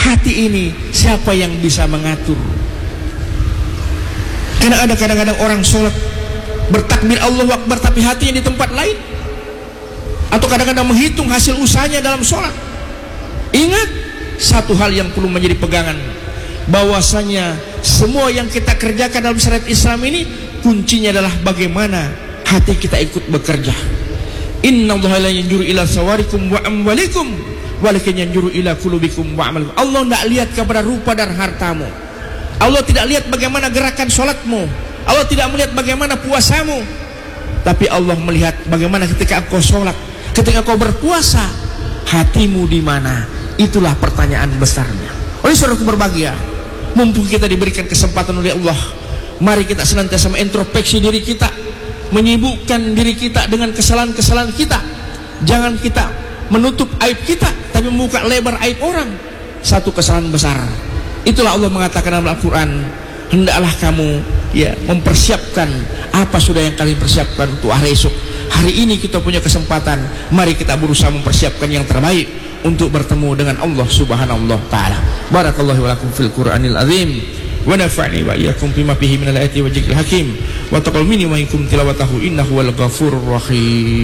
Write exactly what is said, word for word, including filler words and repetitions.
hati ini siapa yang bisa mengatur? Karena ada kadang-kadang orang sholat bertakbir Allahu Akbar tapi hatinya di tempat lain, atau kadang-kadang menghitung hasil usahanya dalam sholat. Ingat satu hal yang perlu menjadi pegangan, bahwasanya semua yang kita kerjakan dalam syariat Islam ini kuncinya adalah bagaimana hati kita ikut bekerja. Innallaha la yanzuru ila sawarikum wa amwalikum walakin yanzuru ila qulubikum wa amalikum. Allah tidak lihat kepada rupa dan hartamu. Allah tidak lihat bagaimana gerakan sholatmu. Allah tidak melihat bagaimana puasamu. Tapi Allah melihat bagaimana ketika engkau sholat, ketika engkau berpuasa, hatimu di mana. Itulah pertanyaan besarnya. Oleh saudaraku berbahagia, mumpung kita diberikan kesempatan oleh Allah, mari kita senantiasa mengintrospeksi diri kita, menyibukkan diri kita dengan kesalahan-kesalahan kita. Jangan kita menutup aib kita, tapi membuka lebar aib orang. Satu kesalahan besar. Itulah Allah mengatakan dalam Al-Quran, hendaklah kamu ya mempersiapkan apa sudah yang kalian persiapkan untuk hari esok. Hari ini kita punya kesempatan, mari kita berusaha mempersiapkan yang terbaik untuk bertemu dengan Allah Subhanahu wa taala. Barakallahu wa lakum fil Qur'anil azim wa nafa'ni wa iyyakum bima fihi minal ayati wa dzikril hakim wa taqabbal minni wa minkum tilawatahu innahu wal ghafurur rahim.